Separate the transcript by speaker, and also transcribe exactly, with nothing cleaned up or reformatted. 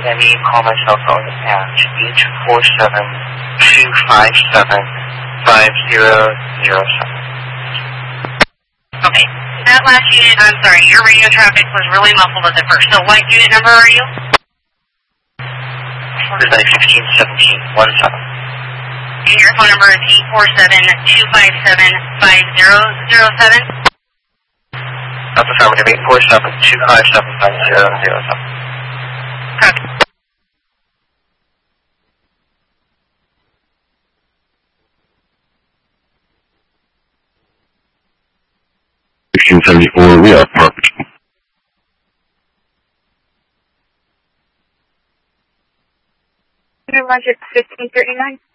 Speaker 1: let me call my cell phone at eight four seven, two five seven, five zero zero seven.
Speaker 2: Okay. That last unit, I'm sorry, your radio traffic was really muffled at the first. So what unit number are you?
Speaker 1: This is fifteen seventeen one seven.
Speaker 2: And your phone number is eight four seven, two five seven, five zero zero seven?
Speaker 1: That's affirmative, eight four seven, two five seven, five zero zero seven.
Speaker 2: Copy.
Speaker 3: sixteen seventy-four, we are parked.
Speaker 4: Logic fifteen thirty-nine.